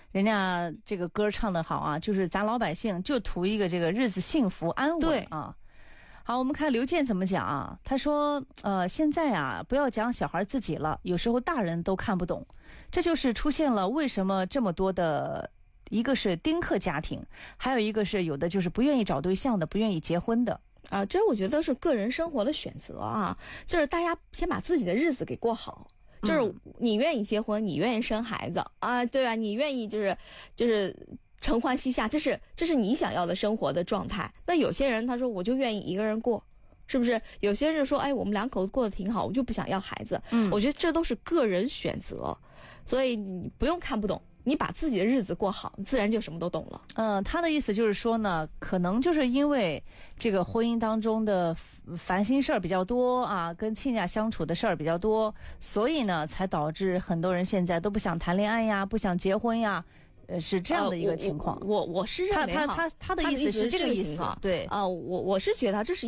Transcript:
人家这个歌唱得好啊，就是咱老百姓就图一个这个日子幸福安稳啊。好，我们看刘健怎么讲啊？他说，现在啊，不要讲小孩自己了，有时候大人都看不懂，这就是出现了为什么这么多的，一个是丁克家庭，还有一个是有的就是不愿意找对象的，不愿意结婚的。 这我觉得是个人生活的选择啊，就是大家先把自己的日子给过好。就是你愿意结婚，你愿意生孩子啊，对吧？你愿意就是承欢膝下，这是你想要的生活的状态。那有些人他说我就愿意一个人过，是不是？有些人说，哎，我们两口子过得挺好，我就不想要孩子。我觉得这都是个人选择，所以你不用看不懂。你把自己的日子过好，自然就什么都懂了。 他的意思就是说呢，可能就是因为这个婚姻当中的烦心事儿比较多啊，跟亲家相处的事儿比较多，所以呢，才导致很多人现在都不想谈恋爱呀，不想结婚呀。是这样的一个情况。 我是认为他的意思是这个意思。对， 我是觉得这是